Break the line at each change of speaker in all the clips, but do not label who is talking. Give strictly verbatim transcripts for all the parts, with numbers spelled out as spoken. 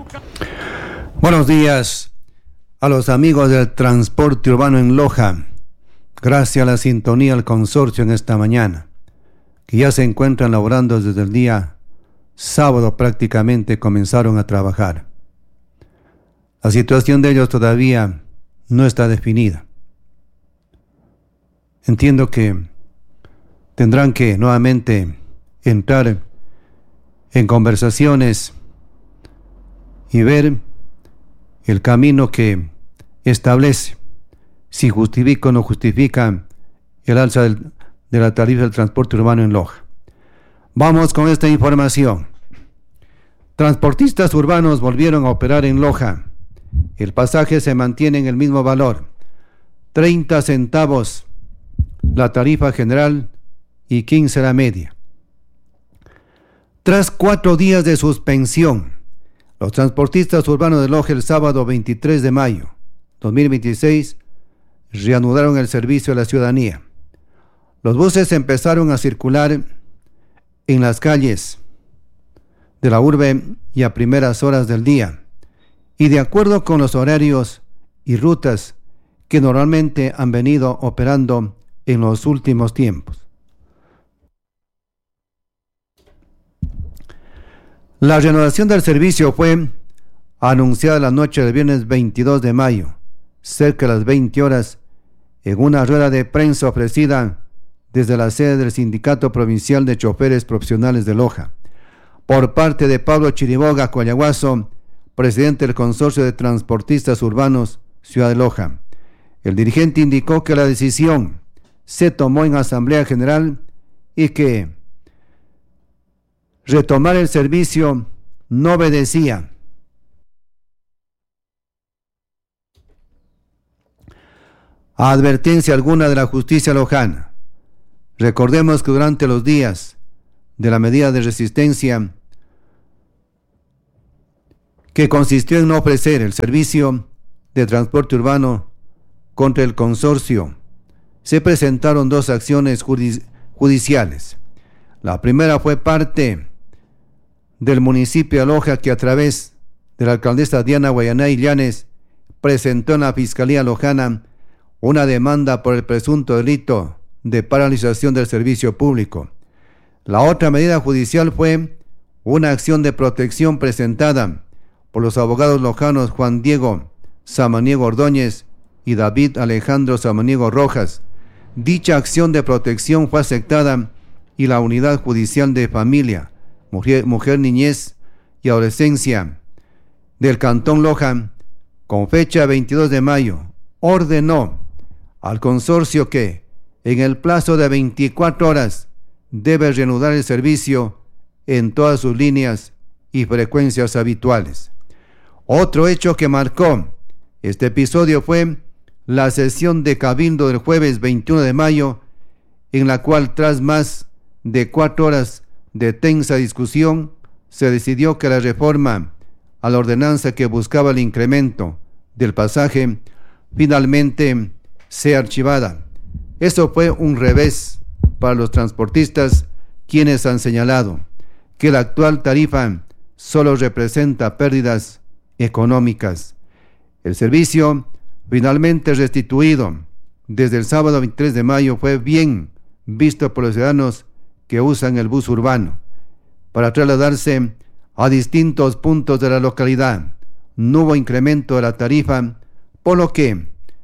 Buenos días a los amigos del transporte urbano en Loja. Gracias a la sintonía del consorcio en esta mañana, que ya se encuentran laborando desde el día sábado, prácticamente comenzaron a trabajar. La situación de ellos todavía no está definida. Entiendo que tendrán que nuevamente entrar en conversaciones y ver el camino que establece, si justifica o no justifica el alza del, de la tarifa del transporte urbano en Loja. Vamos con esta información. Transportistas urbanos volvieron a operar en Loja. El pasaje se mantiene en el mismo valor, treinta centavos la tarifa general y quince la media. Tras cuatro días de suspensión, los transportistas urbanos de Loja el sábado veintitrés de mayo dos mil veintiséis reanudaron el servicio a la ciudadanía. Los buses empezaron a circular en las calles de la urbe y a primeras horas del día, y de acuerdo con los horarios y rutas que normalmente han venido operando en los últimos tiempos. La reanudación del servicio fue anunciada la noche del viernes veintidós de mayo, cerca de las veinte horas, en una rueda de prensa ofrecida desde la sede del Sindicato Provincial de Choferes Profesionales de Loja, por parte de Pablo Chiriboga Coyaguazo, presidente del Consorcio de Transportistas Urbanos Ciudad de Loja. El dirigente indicó que la decisión se tomó en Asamblea General y que retomar el servicio no obedecía a advertencia alguna de la justicia lojana. Recordemos que durante los días de la medida de resistencia, que consistió en no ofrecer el servicio de transporte urbano contra el consorcio, se presentaron dos acciones judici- judiciales. La primera fue parte del municipio de Loja, que a través de la alcaldesa Diana Guayanay Llanes presentó en la Fiscalía Lojana una demanda por el presunto delito de paralización del servicio público. La otra medida judicial fue una acción de protección presentada por los abogados lojanos Juan Diego Samaniego Ordóñez y David Alejandro Samaniego Rojas. Dicha acción de protección fue aceptada y la Unidad Judicial de Familia, Mujer, Mujer, Niñez y Adolescencia del Cantón Loja, con fecha veintidós de mayo, ordenó al consorcio que, en el plazo de veinticuatro horas, debe reanudar el servicio en todas sus líneas y frecuencias habituales. Otro hecho que marcó este episodio fue la sesión de cabildo del jueves veintiuno de mayo, en la cual, tras más de cuatro horas de tensa discusión, se decidió que la reforma a la ordenanza que buscaba el incremento del pasaje finalmente sea archivada. Eso fue un revés para los transportistas, quienes han señalado que la actual tarifa solo representa pérdidas económicas. El servicio finalmente restituido desde el sábado veintitrés de mayo fue bien visto por los ciudadanos que usan el bus urbano para trasladarse a distintos puntos de la localidad. No hubo incremento de la tarifa, por lo que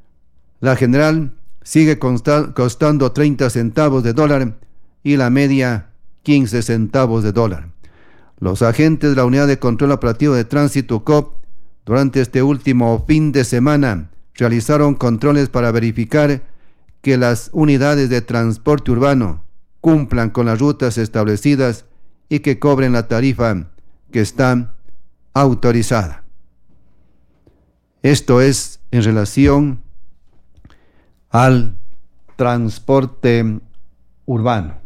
la general sigue consta- costando treinta centavos de dólar y la media quince centavos de dólar. Los agentes de la Unidad de Control Operativo de Tránsito U C O P durante este último fin de semana realizaron controles para verificar que las unidades de transporte urbano cumplan con las rutas establecidas y que cobren la tarifa que está autorizada. Esto es en relación al transporte urbano.